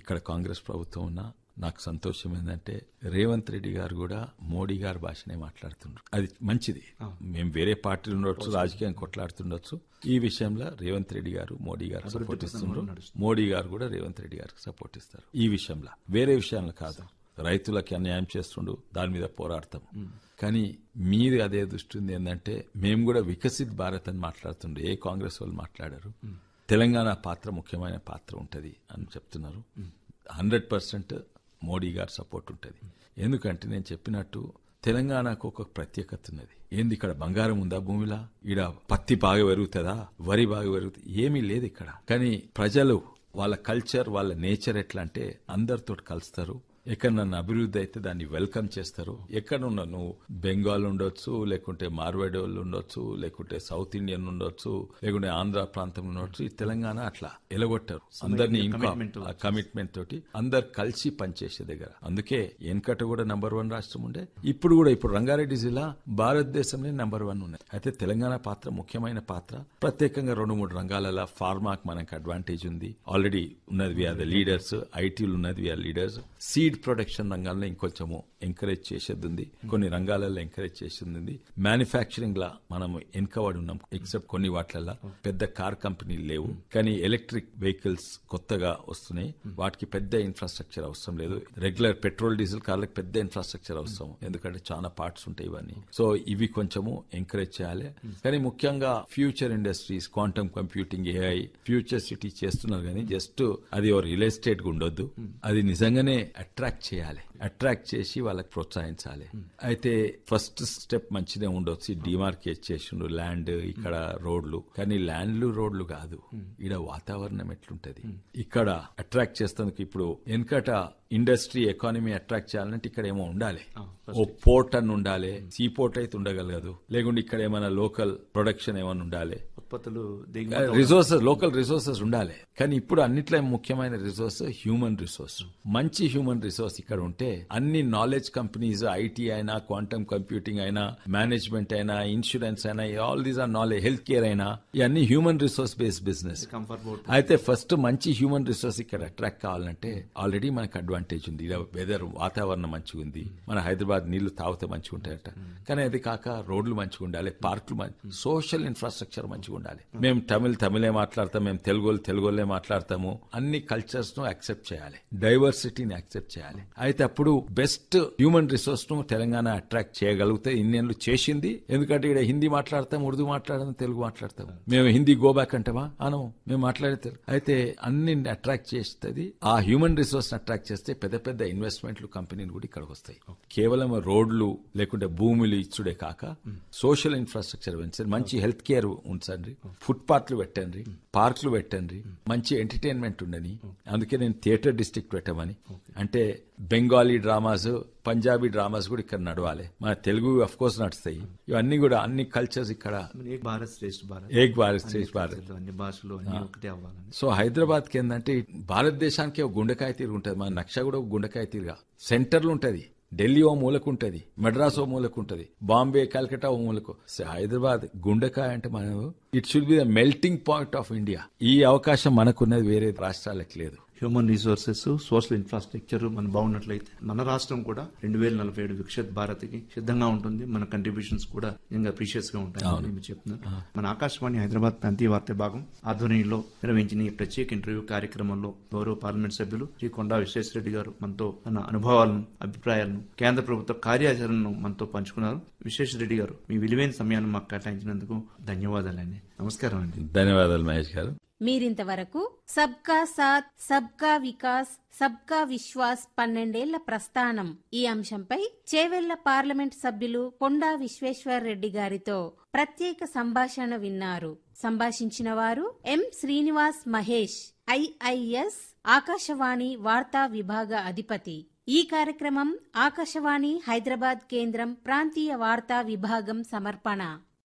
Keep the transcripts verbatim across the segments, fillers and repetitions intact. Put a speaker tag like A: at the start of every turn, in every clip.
A: ఇక్కడ కాంగ్రెస్ ప్రభుత్వం ఉన్నా నాకు సంతోషం ఏంటంటే రేవంత్ రెడ్డి గారు కూడా మోడీ గారి భాషనే మాట్లాడుతున్నారు. అది మంచిది. మేము వేరే పార్టీలు ఉండొచ్చు, రాజకీయం కొట్లాడుతుండొచ్చు. ఈ విషయంలో రేవంత్ రెడ్డి గారు మోడీ గారు సపోర్ట్ ఇస్తున్నారు. మోడీ గారు కూడా రేవంత్ రెడ్డి గారికి సపోర్ట్ ఇస్తారు. ఈ విషయంలో వేరే విషయంలో కాదు. రైతులకి అన్యాయం చేస్తుండు, దాని మీద పోరాడతాం. కానీ మీది అదే దృష్టి ఉంది ఏంటంటే మేము కూడా వికసిత్ భారత్ అని మాట్లాడుతుండే. ఏ కాంగ్రెస్ వాళ్ళు మాట్లాడారు. తెలంగాణ పాత్ర ముఖ్యమైన పాత్ర ఉంటుంది అని చెప్తున్నారు. హండ్రెడ్ పర్సెంట్ మోడీ గారు సపోర్ట్ ఉంటుంది. ఎందుకంటే నేను చెప్పినట్టు తెలంగాణకు ఒక ప్రత్యేకత ఉన్నది. ఏంది ఇక్కడ బంగారం ఉందా భూమిలా? ఈడ పత్తి బాగా పెరుగుతుందా, వరి బాగా పెరుగుతుంది? ఏమీ లేదు ఇక్కడ. కానీ ప్రజలు వాళ్ళ కల్చర్, వాళ్ళ నేచర్ ఎట్లా అంటే అందరితో కలుస్తారు. ఎక్కడ నన్ను అభివృద్ధి అయితే దాన్ని వెల్కమ్ చేస్తారు. ఎక్కడ ఉన్నా నువ్వు బెంగాల్ ఉండొచ్చు, లేకుంటే మార్వాడి వాళ్ళు ఉండొచ్చు, లేకుంటే సౌత్ ఇండియన్ ఉండొచ్చు, లేకుంటే ఆంధ్ర ప్రాంతం ఉండొచ్చు. ఈ తెలంగాణ అట్లా ఎలగొట్టారు అందరినీ. ఇంకా కమిట్మెంట్ తోటి అందరు కలిసి పనిచేసే దగ్గర. అందుకే వెనకట కూడా నంబర్ వన్ రాష్ట్రం ఉండే. ఇప్పుడు కూడా ఇప్పుడు రంగారెడ్డి జిల్లా భారతదేశంలో నంబర్ వన్ ఉన్నది. అయితే తెలంగాణ పాత్ర ముఖ్యమైన పాత్ర. ప్రత్యేకంగా రెండు మూడు రంగాలలో ఫార్మాకి మనకు అడ్వాంటేజ్ ఉంది. ఆల్రెడీ ఉన్నది వీఆర్ ద లీడర్స్. ఐటీలు ఉన్నది వీఆర్ లీడర్స్. సీడ్ ప్రొడక్షన్ రంగాల్లో ఇంకొంచెము ఎంకరేజ్ చేసేది ఉంది. కొన్ని రంగాలలో ఎంకరేజ్ చేసేది ఉంది. మ్యానుఫ్యాక్చరింగ్ లా మనం వెనుకబడి ఉన్నాం. ఎక్సెప్ట్ కొన్ని వాటిలలో పెద్ద కార్ కంపెనీలు లేవు. కానీ ఎలక్ట్రిక్ వెహికల్స్ కొత్తగా వస్తున్నాయి. వాటికి పెద్ద ఇన్ఫ్రాస్ట్రక్చర్ అవసరం లేదు. రెగ్యులర్ పెట్రోల్ డీజిల్ కార్లకు పెద్ద ఇన్ఫ్రాస్ట్రక్చర్ అవసరం, ఎందుకంటే చాలా పార్ట్స్ ఉంటాయి ఇవన్నీ. సో ఇవి కొంచెము ఎంకరేజ్ చేయాలి. కానీ ముఖ్యంగా future industries, quantum computing, AI future city చేస్తున్నారు. కానీ జస్ట్ అది రియల్ ఎస్టేట్ గా ఉండొద్దు. అది నిజంగానే అట్రాక్ట్ చేయాలి. అట్రాక్ట్ చేసి వాళ్ళకి ప్రోత్సహించాలి. అయితే ఫస్ట్ స్టెప్ మంచిదే ఉండొచ్చు. డిమార్కేట్ చేసిండు ల్యాండ్, ఇక్కడ రోడ్లు. కానీ ల్యాండ్లు రోడ్లు కాదు, ఇక్కడ వాతావరణం ఎట్లుంటది. ఇక్కడ అట్రాక్ట్ చేస్తానికి ఇప్పుడు వెనకట ఇండస్ట్రీ ఎకానమీ అట్రాక్ట్ చేయాలంటే ఇక్కడ ఏమో ఉండాలి. ఓ పోర్ట్ అని ఉండాలి. సీ పోర్ట్ అయితే ఉండగలగదు. లేకుంటే ఇక్కడ ఏమైనా లోకల్ ప్రొడక్షన్ ఏమైనా ఉండాలి.
B: ఉత్పత్తులు,
A: రిసోర్సెస్, లోకల్ రిసోర్సెస్ ఉండాలి. కానీ ఇప్పుడు అన్నిట్లో ముఖ్యమైన రిసోర్స్ హ్యూమన్ రిసోర్స్. మంచి హ్యూమన్ రిసోర్స్ ఇక్కడ ఉంటే అన్ని నాలెడ్జ్ కంపెనీస్, ఐటీ అయినా, క్వాంటమ్ కంప్యూటింగ్ అయినా, మేనేజ్మెంట్ అయినా, ఇన్సూరెన్స్ అయినా, all these are knowledge, health care అయినా, ఇవన్నీ హ్యూమన్ రిసోర్స్ బేస్డ్ బిజినెస్. అయితే ఫస్ట్ మంచి హ్యూమన్ రిసోర్స్ ఇక్కడ అట్రాక్ట్ కావాలంటే ఆల్రెడీ మనకు అడ్వాంటేజ్ ఉంది. వెదర్, వాతావరణం మంచిగా ఉంది. మన హైదరాబాద్ నీళ్లు తాగితే మంచిగా ఉంటాయట. కానీ అది కాక రోడ్లు మంచిగా ఉండాలి, పార్కులు మంచి, సోషల్ ఇన్ఫ్రాస్ట్రక్చర్ మంచిగా ఉండాలి. మేము తమిళ్ తమిళే మాట్లాడతాం, మేము తెలుగు తెలుగులే మాట్లాడతాము. అన్ని కల్చర్స్ ను యాక్సెప్ట్ చేయాలి, డైవర్సిటీని యాక్సెప్ట్ చేయాలి. అయితే అప్పుడు బెస్ట్ హ్యూమన్ రిసోర్స్ ను తెలంగాణ అట్రాక్ట్ చేయగలిగితే ఇన్నేళ్ళు చేసింది. ఎందుకంటే ఇక్కడ హిందీ మాట్లాడతాం, ఉర్దూ మాట్లాడతాం, తెలుగు మాట్లాడతాం. మేము హిందీ గోబ్యాక్ అంటామా? అను, మేము మాట్లాడితే. అయితే అన్ని అట్రాక్ట్ చేస్తుంది. ఆ హ్యూమన్ రిసోర్స్ అట్రాక్ట్ చేస్తే పెద్ద పెద్ద ఇన్వెస్ట్మెంట్లు, కంపెనీలు కూడా ఇక్కడికి వస్తాయి. కేవలం రోడ్లు లేకుంటే భూములు ఇచ్చుడే కాక సోషల్ ఇన్ఫ్రాస్ట్రక్చర్ పెంచండి, మంచి హెల్త్ కేర్ ఉంచండి, ఫుట్ పాత్లు పెట్టండి, పార్కులు పెట్టండి, మంచి ఎంటర్టైన్మెంట్ ఉండని. అందుకే నేను థియేటర్ డిస్ట్రిక్ట్ పెట్టమని. అంటే బెంగాలీ డ్రామాస్, పంజాబీ డ్రామాస్ కూడా ఇక్కడ నడవాలి. మన తెలుగు అఫ్ కోర్స్ నడుస్తాయి. ఇవన్నీ కూడా అన్ని కల్చర్స్ ఇక్కడ.
B: ఏక్ భారత్ శ్రేష్ఠ భారత్,
A: ఏక్ భారత్ శ్రేష్ఠ భారత్.
B: అన్ని భాషలు ఒకటే అవ్వాలని.
A: సో హైదరాబాద్ కి ఏంటంటే భారతదేశానికి ఒక గుండెకాయ తీరు ఉంటుంది. మన నక్ష కూడా ఒక గుండెకాయ తీరుగా సెంటర్లు ఉంటది. ఢిల్లీ ఓ మూలకు ఉంటది, మెడ్రాస్ ఓ మూలకు ఉంటది, బాంబే, కల్కటా ఓ మూలకు. హైదరాబాద్ గుండెకాయ అంటే మనం it should be the melting point of India. ఈ అవకాశం మనకున్నది వేరే రాష్ట్రాలకు లేదు.
B: హ్యూమన్ రిసోర్సెస్, సోషల్ ఇన్ఫ్రాస్ట్రక్చర్ మన బాగున్నట్లయితే మన రాష్ట్రం కూడా రెండు వేల నలభై ఏడు వికసిత్ భారత్ కి సిద్ధంగా ఉంటుంది. మన కంట్రిబ్యూషన్స్ కూడా ఇంకా ప్రీషియస్ గా ఉంటాయని మీరు చెప్తున్నారు. మన ఆకాశవాణి హైదరాబాద్ ప్రాంతీయ వార్తా భాగం ఆధ్వర్యంలో నిర్వహించిన ఈ ప్రత్యేక ఇంటర్వ్యూ కార్యక్రమంలో గౌరవ పార్లమెంట్ సభ్యులు శ్రీ కొండా విశ్వేశ్వరరెడ్డి గారు మనతో తన అనుభవాలను, అభిప్రాయాలను, కేంద్ర ప్రభుత్వ కార్యాచరణను మనతో పంచుకున్నారు. విశ్వేశ్వరరెడ్డి గారు, మీ విలువైన సమయాన్ని మాకు కేటాయించినందుకు ధన్యవాదాలండి. నమస్కారం అండి.
A: ధన్యవాదాలు మహేష్ గారు.
C: మీరింతవరకు సబ్కా సాత్, సబ్కా వికాస్, సబ్కా విశ్వాస్ పన్నెండేళ్ల ప్రస్థానం ఈ అంశంపై చేవెళ్ల పార్లమెంట్ సభ్యులు కొండా విశ్వేశ్వర్ రెడ్డి గారితో ప్రత్యేక సంభాషణ విన్నారు. సంభాషించిన వారు ఎం శ్రీనివాస్ మహేష్, ఐఐఎస్, ఆకాశవాణి వార్తా విభాగ అధిపతి. ఈ కార్యక్రమం ఆకాశవాణి హైదరాబాద్ కేంద్రం ప్రాంతీయ వార్తా విభాగం సమర్పణ.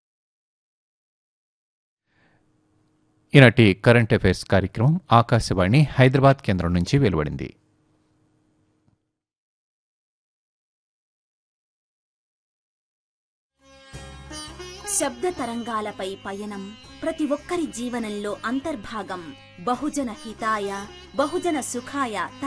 D: ఈనాటి కరెంట్ అఫైర్స్ కార్యక్రమం ఆకాశవాణి హైదరాబాద్ కేంద్రం నుంచి వెలువడింది.
E: శబ్ద తరంగాలపై పయనం ప్రతి ఒక్కరి జీవనంలో అంతర్భాగం. బహుజన హితాయ, బహుజన సుఖాయ